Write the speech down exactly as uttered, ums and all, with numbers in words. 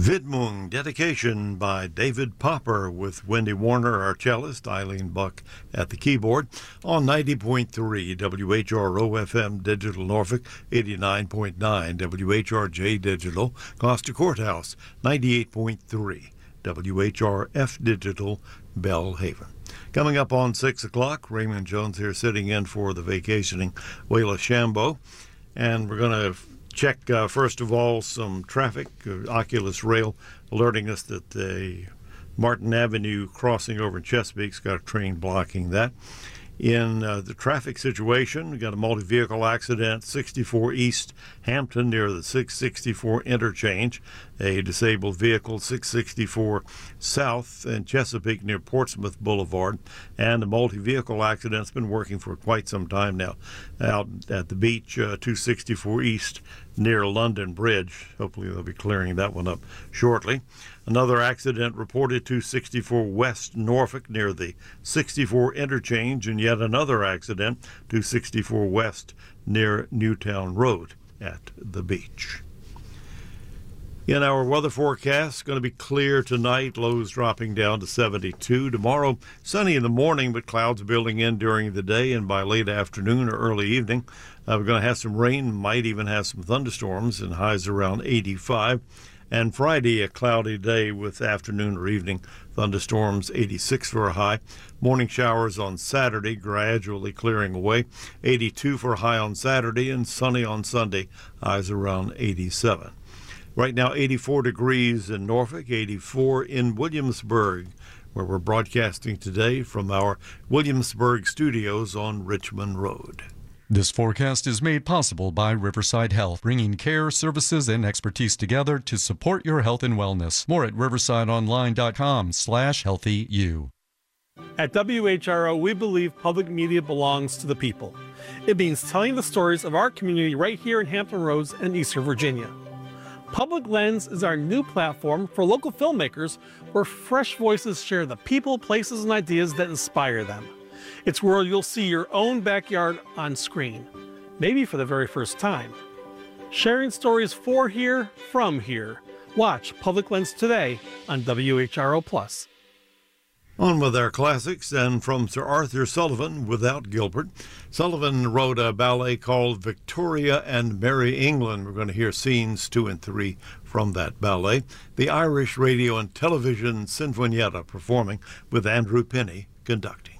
Widmung, dedication by David Popper with Wendy Warner, our cellist, Eileen Buck at the keyboard, on ninety point three W H R O F M Digital Norfolk, eighty-nine point nine W H R J Digital, Gloucester Courthouse, ninety-eight point three W H R F Digital, Belhaven. Coming up on six o'clock, Raymond Jones here sitting in for the vacationing Wayla Shambo, and we're going to check, uh, first of all, some traffic. Uh, Oculus Rail alerting us that the Martin Avenue crossing over in Chesapeake's got a train blocking that. In uh, the traffic situation, we got a multi-vehicle accident, sixty-four East Hampton near the six sixty-four interchange. A disabled vehicle, six sixty-four South in Chesapeake near Portsmouth Boulevard. And a multi-vehicle accident's been working for quite some time now out at the beach, uh, two sixty-four East near London Bridge. Hopefully they'll be clearing that one up shortly. Another accident reported two sixty-four West Norfolk near the sixty-four interchange, and yet another accident, two sixty-four West near Newtown Road at the beach. In our weather forecast, going to be clear tonight, lows dropping down to seventy-two. Tomorrow, sunny in the morning, but clouds building in during the day and by late afternoon or early evening. Uh, we're going to have some rain, might even have some thunderstorms, and highs around eighty-five. And Friday, a cloudy day with afternoon or evening thunderstorms, eighty-six for a high. Morning showers on Saturday, gradually clearing away, eighty-two for a high on Saturday, and sunny on Sunday, highs around eighty-seven. Right now, eighty-four degrees in Norfolk, eighty-four in Williamsburg, where we're broadcasting today from our Williamsburg studios on Richmond Road. This forecast is made possible by Riverside Health, bringing care, services, and expertise together to support your health and wellness. More at riversideonline.com slash healthyu. At W H R O, we believe public media belongs to the people. It means telling the stories of our community right here in Hampton Roads and Eastern Virginia. Public Lens is our new platform for local filmmakers where fresh voices share the people, places, and ideas that inspire them. It's where you'll see your own backyard on screen, maybe for the very first time. Sharing stories for here, from here. Watch Public Lens today on W H R O Plus. On with our classics, and from Sir Arthur Sullivan, Without Gilbert. Sullivan wrote a ballet called Victoria and Merry England. We're going to hear scenes two and three from that ballet. The Irish Radio and Television Sinfonietta performing with Andrew Penny conducting.